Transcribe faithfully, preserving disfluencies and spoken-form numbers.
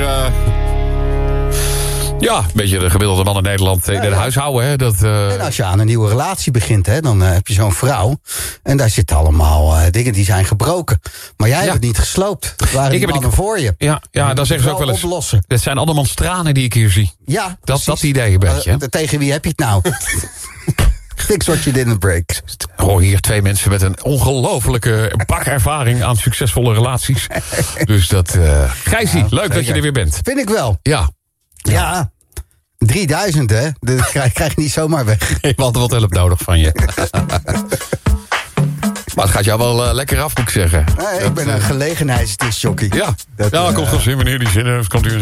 Uh, ja, een beetje de gemiddelde man in Nederland in ja, het ja. huishouden. Hè, dat, uh... En als je aan een nieuwe relatie begint, hè, dan uh, heb je zo'n vrouw. En daar zitten allemaal uh, dingen die zijn gebroken. Maar jij ja. hebt het niet gesloopt. Dat waren ik die heb mannen het... voor je. Ja, ja dan zeggen ze ook wel eens. Oplossen. Dat zijn andermans tranen die ik hier zie. Ja, dat, dat idee een beetje. Uh, tegen wie heb je het nou? Fix what you didn't break. Ik hoor hier twee mensen met een ongelofelijke bakervaring aan succesvolle relaties. Dus dat... Uh, Gijsie, ja, leuk zeker. Dat je er weer bent. Vind ik wel. Ja. Ja. ja. drieduizend, hè? Dat krijg, krijg je niet zomaar weg. Ik had wat hulp nodig van je. Maar het gaat jou wel uh, lekker af, moet ik zeggen. Nee, ik ben een gelegenheidsdiscjockey. Ja, dat, ja uh, komt wel zin wanneer die zin heeft. Komt u